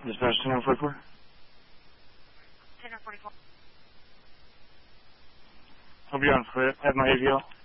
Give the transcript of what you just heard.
Dispatch 1044. 1044. Hope you're on foot. Have my AVL.